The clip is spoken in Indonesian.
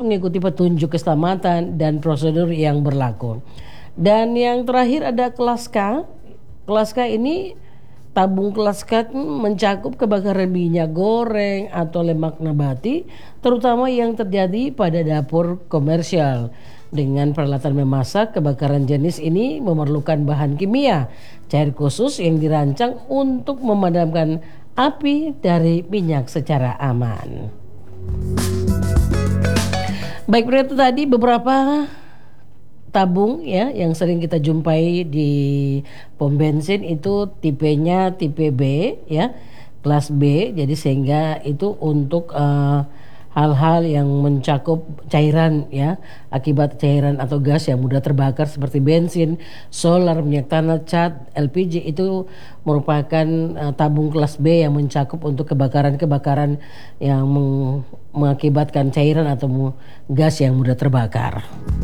mengikuti petunjuk keselamatan dan prosedur yang berlaku. Dan yang terakhir ada kelas K. Kelas K ini, tabung kelas K mencakup kebakaran minyak goreng atau lemak nabati, terutama yang terjadi pada dapur komersial. Dengan peralatan memasak, kebakaran jenis ini memerlukan bahan kimia, cair khusus yang dirancang untuk memadamkan api dari minyak secara aman. Baik, itu tadi beberapa tabung ya yang sering kita jumpai di pom bensin. Itu tipenya tipe B ya, kelas B. Jadi sehingga itu untuk hal-hal yang mencakup cairan ya, akibat cairan atau gas yang mudah terbakar seperti bensin, solar, minyak tanah, cat, LPG. Itu merupakan tabung kelas B yang mencakup untuk kebakaran-kebakaran yang mengakibatkan cairan atau gas yang mudah terbakar.